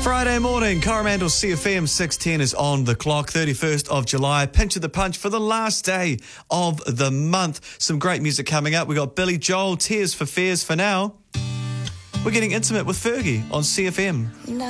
Friday morning, Coromandel CFM 610 is on the clock, 31st of July. Pinch of the punch for the last day of the month. Some great music coming up. We got Billy Joel, Tears for Fears. For now, we're getting intimate with Fergie on CFM.